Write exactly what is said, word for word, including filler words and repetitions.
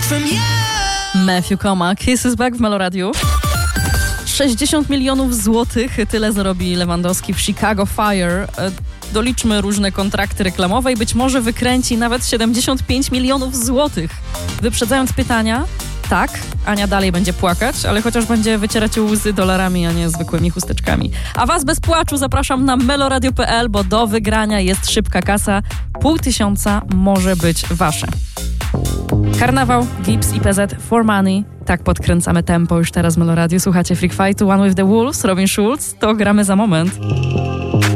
Matthew Koma, Kiss is Back w Meloradiu. sześćdziesiąt milionów złotych, tyle zarobi Lewandowski w Chicago Fire. Doliczmy różne kontrakty reklamowe i być może wykręci nawet siedemdziesiąt pięć milionów złotych. Wyprzedzając pytania, tak, Ania dalej będzie płakać, ale chociaż będzie wycierać łzy dolarami, a nie zwykłymi chusteczkami. A was bez płaczu zapraszam na meloradio kropka p l, bo do wygrania jest szybka kasa. Pół tysiąca może być wasze. Karnawał, Gibbs i P Z for Money. Tak podkręcamy tempo już teraz w Meloradiu. Słuchacie Freak Fightu, One with the Wolves, Robin Schulz. To gramy za moment.